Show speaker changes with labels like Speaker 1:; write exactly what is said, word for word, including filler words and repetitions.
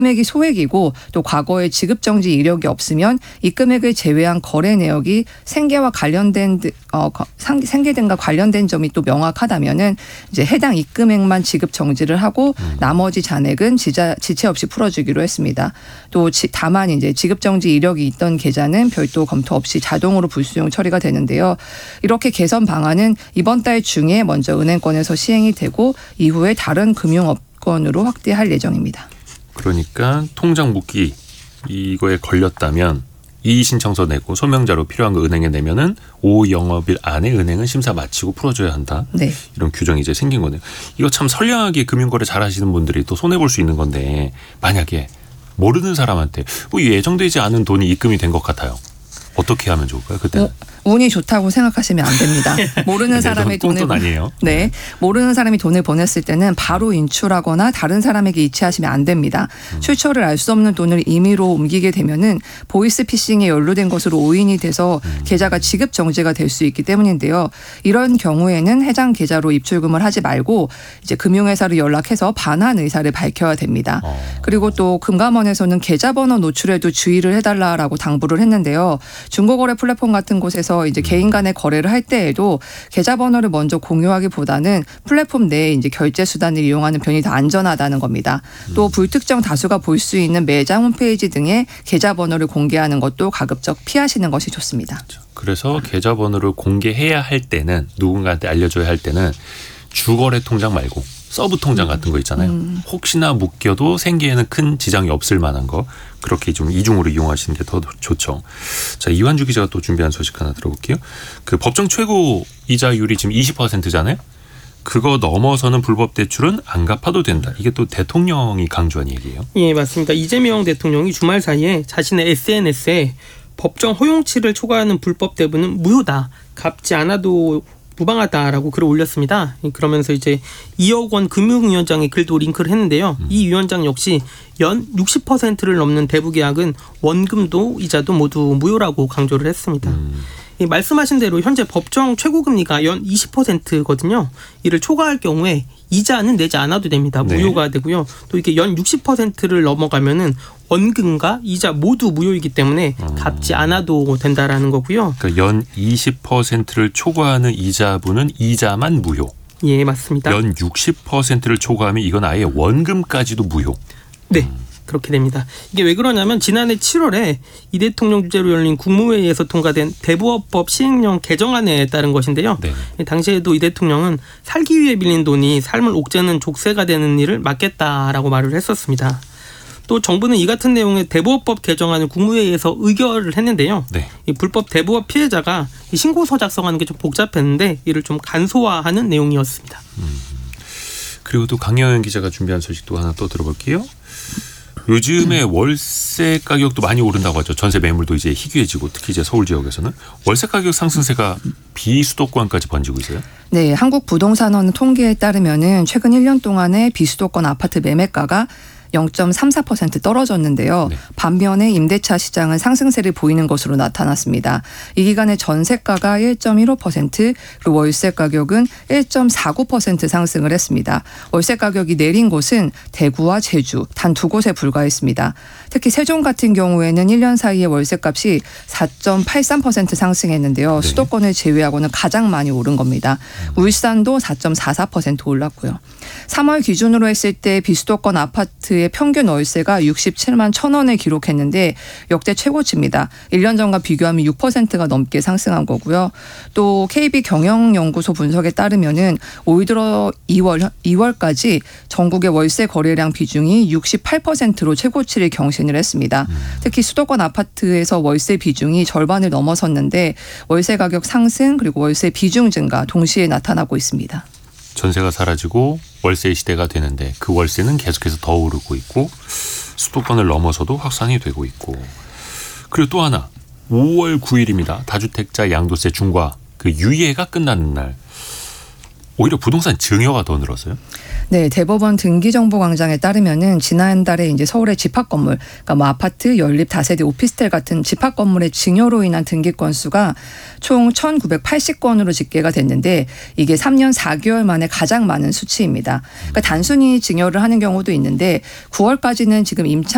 Speaker 1: 금액이 소액이고 또 과거에 지급정지 이력이 없으면 이 금액을 제외한 거래 내역이 생계와 관련된 어, 생계 등과 관련된 점이 또 명확하다면은 이제 해당 입금액만 지급 정지를 하고 음. 나머지 잔액은 지자, 지체 없이 풀어주기로 했습니다. 또 지, 다만 이제 지급 정지 이력이 있던 계좌는 별도 검토 없이 자동으로 불수용 처리가 되는데요. 이렇게 개선 방안은 이번 달 중에 먼저 은행권에서 시행이 되고 이후에 다른 금융업권으로 확대할 예정입니다.
Speaker 2: 그러니까 통장 묶기 이거에 걸렸다면 이의 신청서 내고 소명자로 필요한 거 은행에 내면은 오후 영업일 안에 은행은 심사 마치고 풀어줘야 한다.
Speaker 1: 네.
Speaker 2: 이런 규정이 이제 생긴 거네요. 이거 참 선량하게 금융거래 잘 하시는 분들이 또 손해볼 수 있는 건데 만약에 모르는 사람한테 뭐 예정되지 않은 돈이 입금이 된 것 같아요. 어떻게 하면 좋을까요? 그때는.
Speaker 1: 어, 운이 좋다고 생각하시면 안 됩니다. 모르는
Speaker 2: 네,
Speaker 1: 사람의 돈을
Speaker 2: 아니에요.
Speaker 1: 네, 모르는 사람이 돈을 보냈을 때는 바로 인출하거나 다른 사람에게 이체하시면 안 됩니다. 음. 출처를 알 수 없는 돈을 임의로 옮기게 되면은 보이스피싱에 연루된 것으로 오인이 돼서 음. 계좌가 지급 정지가 될 수 있기 때문인데요. 이런 경우에는 해당 계좌로 입출금을 하지 말고 이제 금융회사로 연락해서 반환 의사를 밝혀야 됩니다. 어. 그리고 또 금감원에서는 계좌번호 노출에도 주의를 해달라라고 당부를 했는데요. 중고거래 플랫폼 같은 곳에서 이제 개인 간의 거래를 할 때에도 계좌번호를 먼저 공유하기보다는 플랫폼 내에 이제 결제 수단을 이용하는 편이 더 안전하다는 겁니다. 또 불특정 다수가 볼 수 있는 매장 홈페이지 등의 계좌번호를 공개하는 것도 가급적 피하시는 것이 좋습니다.
Speaker 2: 그래서 계좌번호를 공개해야 할 때는 누군가한테 알려줘야 할 때는 주거래 통장 말고 서브 통장 같은 거 있잖아요. 음. 혹시나 묶여도 생계에는 큰 지장이 없을 만한 거 그렇게 좀 이중으로 이용하시는 게 더 좋죠. 자, 이완주 기자가 또 준비한 소식 하나 들어볼게요. 그 법정 최고 이자율이 지금 이십 퍼센트잖아요. 그거 넘어서는 불법 대출은 안 갚아도 된다. 이게 또 대통령이 강조한 얘기예요.
Speaker 3: 예, 맞습니다. 이재명 대통령이 주말 사이에 자신의 에스엔에스에 법정 허용치를 초과하는 불법 대부는 무효다. 갚지 않아도 무방하다라고 글을 올렸습니다. 그러면서 이제 이억 원 금융위원장의 글도 링크를 했는데요. 음. 이 위원장 역시 연 육십 퍼센트를 넘는 대부 계약은 원금도 이자도 모두 무효라고 강조를 했습니다. 음. 말씀하신 대로 현재 법정 최고금리가 연 이십 퍼센트거든요. 이를 초과할 경우에 이자는 내지 않아도 됩니다. 무효가 네. 되고요. 또 이게 연 육십 퍼센트를 넘어가면은 원금과 이자 모두 무효이기 때문에 음. 갚지 않아도 된다라는 거고요.
Speaker 2: 그러니까 연 이십 퍼센트를 초과하는 이자분은 이자만 무효.
Speaker 3: 예, 맞습니다.
Speaker 2: 연 육십 퍼센트를 초과하면 이건 아예 원금까지도 무효.
Speaker 3: 네. 음. 그렇게 됩니다. 이게 왜 그러냐면 지난해 칠월에 이 대통령 주재로 열린 국무회의에서 통과된 대부업법 시행령 개정안에 따른 것인데요. 네. 당시에도 이 대통령은 살기 위해 빌린 돈이 삶을 옥죄는 족쇄가 되는 일을 막겠다라고 말을 했었습니다. 또 정부는 이 같은 내용의 대부업법 개정안을 국무회의에서 의결을 했는데요. 네. 이 불법 대부업 피해자가 신고서 작성하는 게 좀 복잡했는데 이를 좀 간소화하는 내용이었습니다.
Speaker 2: 음. 그리고 또 강영현 기자가 준비한 소식도 하나 또 들어볼게요. 요즘에 월세 가격도 많이 오른다고 하죠. 전세 매물도 이제 희귀해지고 특히 이제 서울 지역에서는 월세 가격 상승세가 비수도권까지 번지고 있어요.
Speaker 1: 네, 한국부동산원 통계에 따르면은 최근 일 년 동안의 비수도권 아파트 매매가가 영 점 삼사 퍼센트 떨어졌는데요. 네. 반면에 임대차 시장은 상승세를 보이는 것으로 나타났습니다. 이 기간에 전세가가 일 점 일오 퍼센트 그리고 월세 가격은 일 점 사구 퍼센트 상승을 했습니다. 월세 가격이 내린 곳은 대구와 제주 단 두 곳에 불과했습니다. 특히 세종 같은 경우에는 일 년 사이에 월세값이 사 점 팔삼 퍼센트 상승했는데요. 네. 수도권을 제외하고는 가장 많이 오른 겁니다. 울산도 사 점 사사 퍼센트 올랐고요. 삼월 기준으로 했을 때 비수도권 아파트의 평균 월세가 육십칠만 천 원을 기록했는데 역대 최고치입니다. 일 년 전과 비교하면 육 퍼센트가 넘게 상승한 거고요. 또 케이비 경영연구소 분석에 따르면은 올 들어 이월, 이월까지 전국의 월세 거래량 비중이 육십팔 퍼센트로 최고치를 경신을 했습니다. 특히 수도권 아파트에서 월세 비중이 절반을 넘어섰는데 월세 가격 상승 그리고 월세 비중 증가 동시에 나타나고 있습니다.
Speaker 2: 전세가 사라지고 월세 시대가 되는데 그 월세는 계속해서 더 오르고 있고 수도권을 넘어서도 확산이 되고 있고 그리고 또 하나 오월 구일입니다. 다주택자 양도세 중과 그 유예가 끝나는 날 오히려 부동산 증여가 더 늘었어요?
Speaker 1: 네, 대법원 등기정보광장에 따르면은 지난달에 이제 서울의 집합 건물, 그러니까 뭐 아파트, 연립, 다세대, 오피스텔 같은 집합 건물의 증여로 인한 등기 건수가 총 천구백팔십 건으로 집계가 됐는데 이게 삼 년 사 개월 만에 가장 많은 수치입니다. 그러니까 단순히 증여를 하는 경우도 있는데 구월까지는 지금 임차